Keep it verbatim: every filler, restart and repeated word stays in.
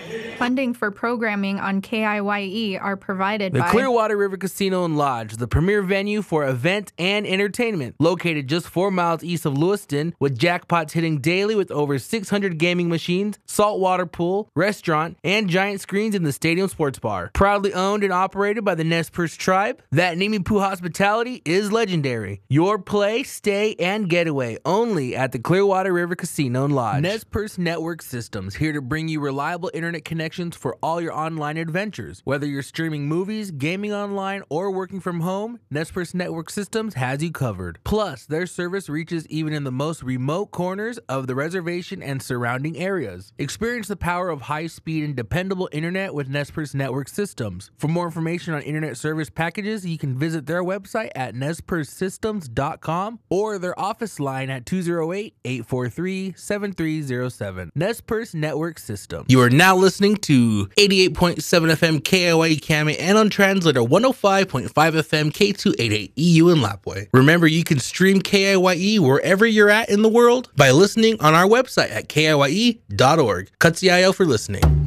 Funding for programming on K I Y E are provided The by Clearwater River Casino and Lodge, the premier venue for event and entertainment. Located just four miles east of Lewiston, with jackpots hitting daily with over six hundred gaming machines, saltwater pool, restaurant, and giant screens in the stadium sports bar. Proudly owned and operated by the Nez Perce tribe, that Nimi Poo hospitality is legendary. Your play, stay, and getaway only at the Clearwater River Casino and Lodge. Nez Perce Network Systems, here to bring you reliable internet connections for all your online adventures. Whether you're streaming movies, gaming online, or working from home, Nez Perce Network Systems has you covered. Plus, their service reaches even in the most remote corners of the reservation and surrounding areas. Experience the power of high-speed and dependable internet with Nez Perce Network Systems. For more information on internet service packages, you can visit their website at nez perce systems dot com or their office line at two oh eight, eight four three, seven three oh seven. Nez Perce Network Systems. You are now listening to eighty-eight point seven F M K I Y E Kami and on translator one oh five point five F M K two eighty-eight E U in Lapwai. Remember, you can stream K I Y E wherever you're at in the world by listening on our website at K I Y E dot org. Katsiayo for listening.